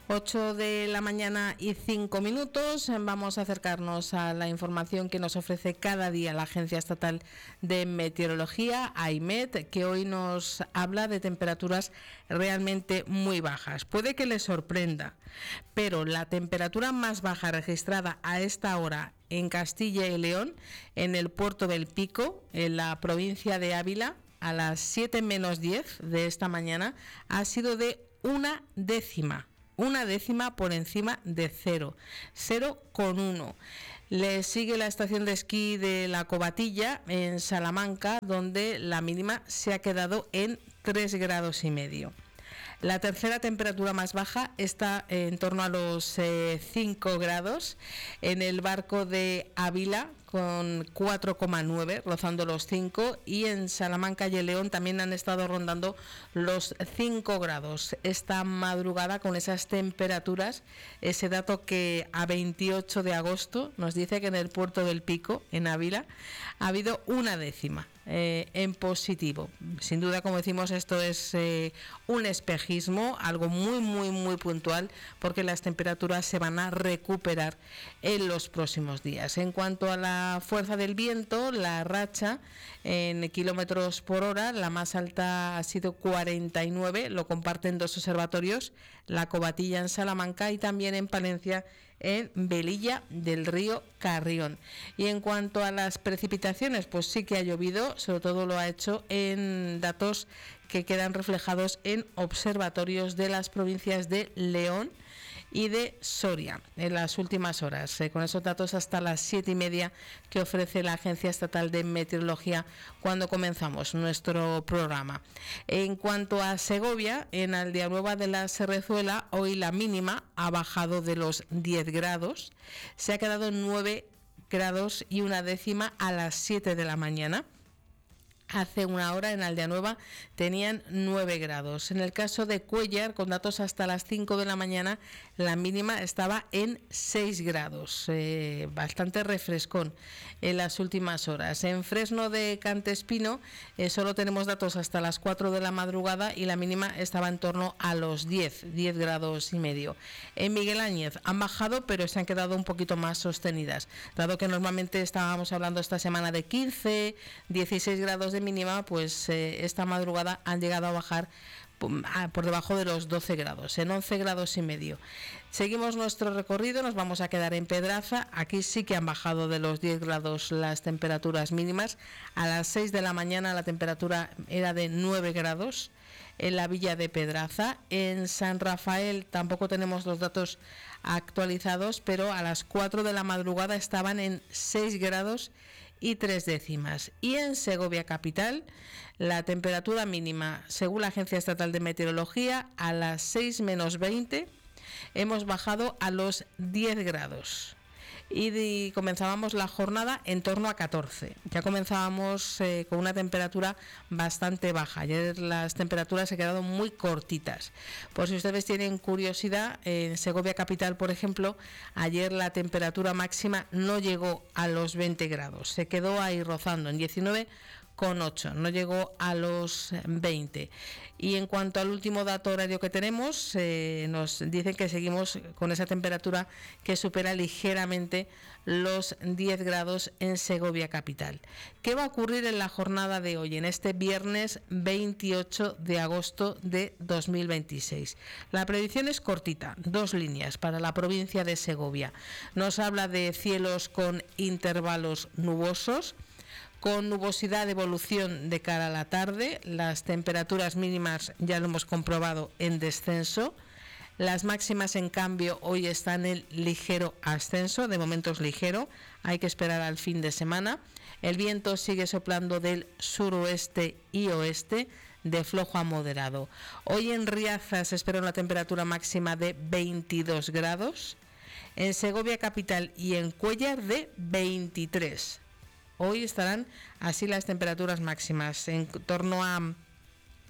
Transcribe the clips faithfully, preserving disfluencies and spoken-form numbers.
ocho de la mañana y cinco minutos. Vamos a acercarnos a la información que nos ofrece cada día la Agencia Estatal de Meteorología, AEMET, que hoy nos habla de temperaturas realmente muy bajas. Puede que les sorprenda, pero la temperatura más baja registrada a esta hora en Castilla y León, en el puerto del Pico, en la provincia de Ávila, a las siete menos diez de esta mañana, ha sido de una décima. Una décima por encima de cero, cero coma uno. Le sigue la estación de esquí de La Covatilla en Salamanca, donde la mínima se ha quedado en tres grados y medio. La tercera temperatura más baja está en torno a los eh, cinco grados en el barco de Ávila, con cuatro coma nueve, rozando los cinco, y en Salamanca y León también han estado rondando los cinco grados esta madrugada con esas temperaturas. Ese dato que a veintiocho de agosto nos dice que en el puerto del Pico, en Ávila, ha habido una décima eh, en positivo. Sin duda, como decimos, esto es eh, un espejismo, algo muy muy muy puntual, porque las temperaturas se van a recuperar en los próximos días. En cuanto a la fuerza del viento, la racha en kilómetros por hora, la más alta ha sido cuarenta y nueve, lo comparten dos observatorios, La Covatilla en Salamanca y también en Palencia, en Velilla del Río Carrión. Y en cuanto a las precipitaciones, pues sí que ha llovido, sobre todo lo ha hecho en datos que quedan reflejados en observatorios de las provincias de León y de Soria en las últimas horas, eh, con esos datos hasta las siete y media que ofrece la Agencia Estatal de Meteorología cuando comenzamos nuestro programa. En cuanto a Segovia, en Aldeanueva de la Serrezuela, hoy la mínima ha bajado de los diez grados, se ha quedado en nueve grados y una décima a las siete de la mañana. Hace una hora en Aldeanueva tenían nueve grados. En el caso de Cuéllar, con datos hasta las cinco de la mañana, la mínima estaba en seis grados, eh, bastante refrescón en las últimas horas. En Fresno de Cantespino eh, solo tenemos datos hasta las cuatro de la madrugada y la mínima estaba en torno a los diez, diez grados y medio. En Miguel Áñez han bajado, pero se han quedado un poquito más sostenidas, dado que normalmente estábamos hablando esta semana de quince, dieciséis grados de mínima, pues eh, esta madrugada han llegado a bajar por debajo de los doce grados, en once grados y medio. Seguimos nuestro recorrido, nos vamos a quedar en Pedraza. Aquí sí que han bajado de los diez grados las temperaturas mínimas. A las seis de la mañana la temperatura era de nueve grados en la villa de Pedraza. En San Rafael tampoco tenemos los datos actualizados, pero a las cuatro de la madrugada estaban en seis grados y tres décimas. Y en Segovia capital, la temperatura mínima, según la Agencia Estatal de Meteorología, a las seis menos veinte hemos bajado a los diez grados. Y de, comenzábamos la jornada en torno a catorce. Ya comenzábamos eh, con una temperatura bastante baja. Ayer las temperaturas se quedaron muy cortitas. Por si ustedes tienen curiosidad, en Segovia capital, por ejemplo, ayer la temperatura máxima no llegó a los veinte grados. Se quedó ahí rozando en diecinueve con ocho, no llegó a los veinte. Y en cuanto al último dato horario que tenemos, eh, nos dicen que seguimos con esa temperatura que supera ligeramente los diez grados en Segovia capital. ¿Qué va a ocurrir en la jornada de hoy, en este viernes veintiocho de agosto de dos mil veintiséis? La predicción es cortita, dos líneas para la provincia de Segovia. Nos habla de cielos con intervalos nubosos, con nubosidad de evolución de cara a la tarde. Las temperaturas mínimas ya lo hemos comprobado en descenso. Las máximas, en cambio, hoy están en ligero ascenso, de momento es ligero, hay que esperar al fin de semana. El viento sigue soplando del suroeste y oeste, de flojo a moderado. Hoy en Riaza se espera una temperatura máxima de veintidós grados, en Segovia capital y en Cuéllar de veintitrés. Hoy estarán así las temperaturas máximas, en torno a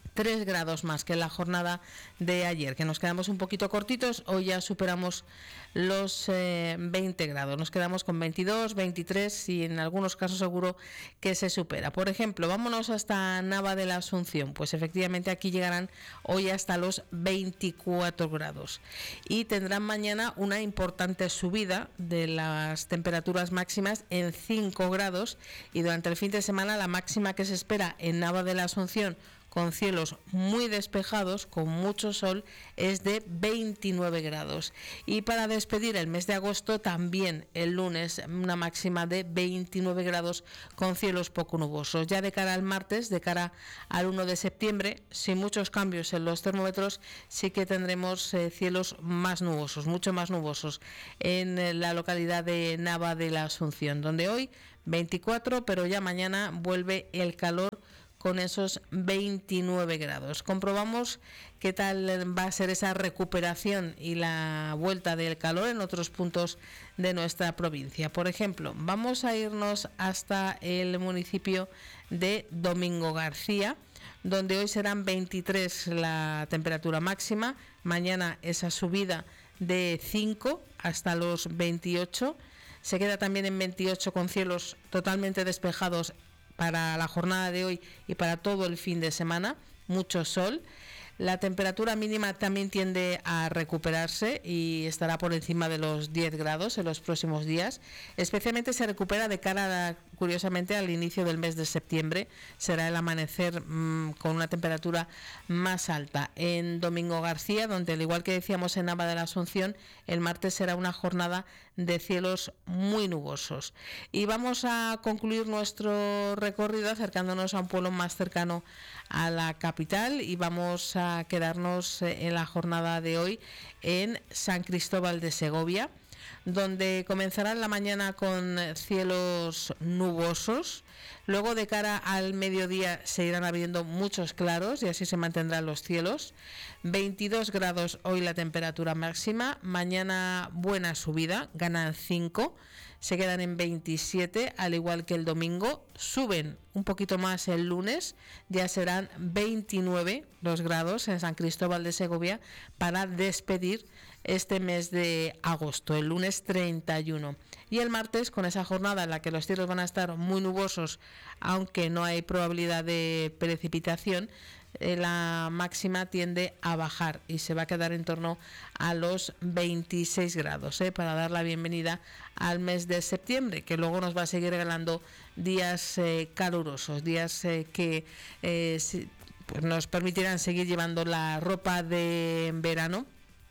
tres grados más que en la jornada de ayer, que nos quedamos un poquito cortitos. Hoy ya superamos los eh, veinte grados, nos quedamos con veintidós, veintitrés y en algunos casos seguro que se supera. Por ejemplo, vámonos hasta Nava de la Asunción, pues efectivamente aquí llegarán hoy hasta los veinticuatro grados y tendrán mañana una importante subida de las temperaturas máximas en cinco grados, y durante el fin de semana la máxima que se espera en Nava de la Asunción, con cielos muy despejados, con mucho sol, es de veintinueve grados. Y para despedir el mes de agosto, también el lunes, una máxima de veintinueve grados con cielos poco nubosos. Ya de cara al martes, de cara al uno de septiembre, sin muchos cambios en los termómetros, sí que tendremos eh, cielos más nubosos, mucho más nubosos, en eh, la localidad de Nava de la Asunción, donde hoy veinticuatro, pero ya mañana vuelve el calor con esos veintinueve grados. Comprobamos qué tal va a ser esa recuperación y la vuelta del calor en otros puntos de nuestra provincia. Por ejemplo, vamos a irnos hasta el municipio de Domingo García, donde hoy serán veintitrés la temperatura máxima, mañana esa subida de cinco hasta los veintiocho, se queda también en veintiocho con cielos totalmente despejados para la jornada de hoy y para todo el fin de semana, mucho sol. La temperatura mínima también tiende a recuperarse y estará por encima de los diez grados en los próximos días. Especialmente se recupera de cara, a, curiosamente, al inicio del mes de septiembre. Será el amanecer mmm, con una temperatura más alta en Domingo García, donde, al igual que decíamos en Nava de la Asunción, el martes será una jornada de cielos muy nubosos. Y vamos a concluir nuestro recorrido acercándonos a un pueblo más cercano a la capital, y vamos a quedarnos en la jornada de hoy en San Cristóbal de Segovia, donde comenzará la mañana con cielos nubosos. Luego, de cara al mediodía, se irán abriendo muchos claros y así se mantendrán los cielos. veintidós grados hoy la temperatura máxima, mañana buena subida, ganan cinco, se quedan en veintisiete, al igual que el domingo. Suben un poquito más el lunes, ya serán veintinueve los grados en San Cristóbal de Segovia para despedir este mes de agosto, el lunes treinta y uno. Y el martes, con esa jornada en la que los cielos van a estar muy nubosos, aunque no hay probabilidad de precipitación, eh, la máxima tiende a bajar y se va a quedar en torno a los veintiséis grados, eh, para dar la bienvenida al mes de septiembre, que luego nos va a seguir regalando días eh, calurosos, días eh, que eh, si, pues nos permitirán seguir llevando la ropa de verano.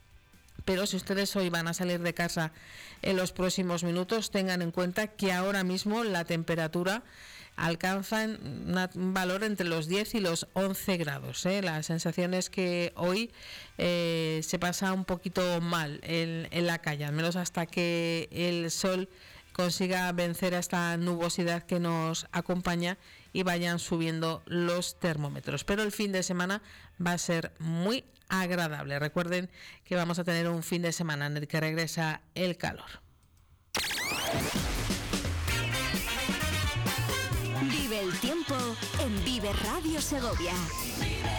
Pero si ustedes hoy van a salir de casa en los próximos minutos, tengan en cuenta que ahora mismo la temperatura alcanza una, un valor entre los diez y los once grados. ¿eh? La sensación es que hoy eh, se pasa un poquito mal en, en la calle, al menos hasta que el sol consiga vencer a esta nubosidad que nos acompaña y vayan subiendo los termómetros. Pero el fin de semana va a ser muy agradable. Recuerden que vamos a tener un fin de semana en el que regresa el calor. Vive el tiempo en Vive Radio Segovia.